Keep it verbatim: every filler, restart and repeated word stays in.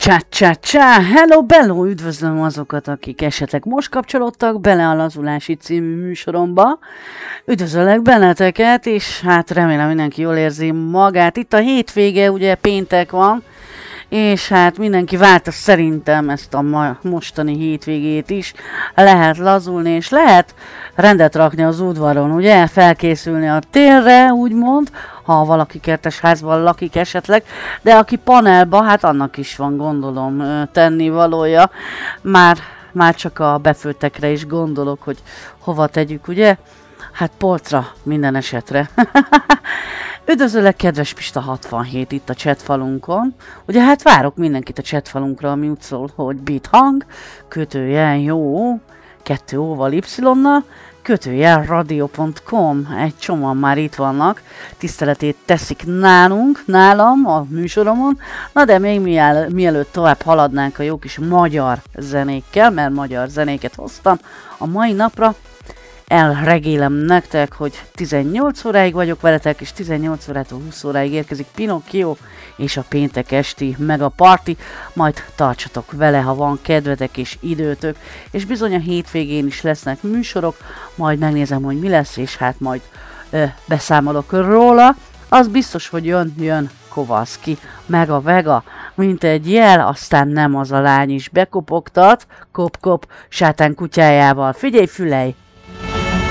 Csá, csá, csá, hello, bello, üdvözlöm azokat, akik esetleg most kapcsolódtak bele a Lazulási című műsoromba. Üdvözöllek benneteket, és hát remélem mindenki jól érzi magát. Itt a hétvége, ugye péntek van, és hát mindenki várta szerintem ezt a ma- mostani hétvégét is. Lehet lazulni, és lehet rendet rakni az udvaron, ugye? Felkészülni a télre, úgymond, ha valaki kertesházban lakik esetleg, de aki panelba, hát annak is van, gondolom, tennivalója. Már, már csak a befőttekre is gondolok, hogy hova tegyük, ugye? Hát polcra, minden esetre. Üdvözöllek, kedves Pista hatvanhét itt a chatfalunkon. Ugye hát várok mindenkit a chatfalunkra, ami úgy szól, hogy beat hang, kötőjel jó, kettő óval y-nal, kötőjel radio pont com, egy csomóan már itt vannak, tiszteletét teszik nálunk, nálam, a műsoromon. Na de még miel, mielőtt tovább haladnánk a jó kis magyar zenékkel, mert magyar zenéket hoztam a mai napra, elregélem nektek, hogy tizennyolc óráig vagyok veletek, és tizennyolc órától húsz óráig érkezik Pinocchio és a péntek esti Mega Party, majd tartsatok vele, ha van kedvetek és időtök, és bizony a hétvégén is lesznek műsorok, majd megnézem, hogy mi lesz, és hát majd ö, beszámolok róla. Az biztos, hogy jön, jön Kowalski, Mega Vega, mint egy jel, aztán nem az a lány is bekopogtat, kop-kop, sátán kutyájával. Figyelj, fülej!